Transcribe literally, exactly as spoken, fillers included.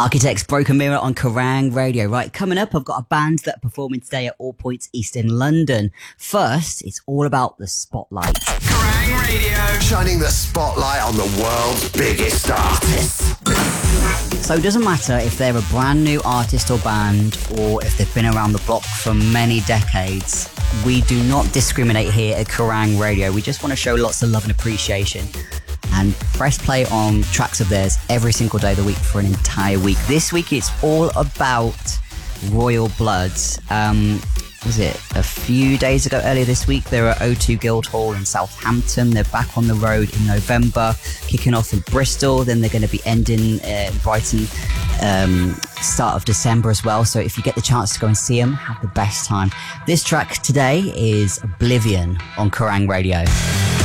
Architects, Broken Mirror on Kerrang Radio. Right, coming up, I've got a band that are performing today at All Points East in London. First, it's all about the spotlight. Kerrang Radio, shining the spotlight on the world's biggest artists. So it doesn't matter if they're a brand new artist or band, or if they've been around the block for many decades. We do not discriminate here at Kerrang Radio. We just want to show lots of love and appreciation and press play on tracks of theirs every single day of the week for an entire week. This week it's all about Royal Bloods. Um, was it a few days ago, earlier this week, they were at O two Guildhall in Southampton. They're back on the road in November, kicking off in Bristol. Then they're going to be ending uh, in Brighton um, start of December as well. So if you get the chance to go and see them, have the best time. This track today is Oblivion on Kerrang Radio.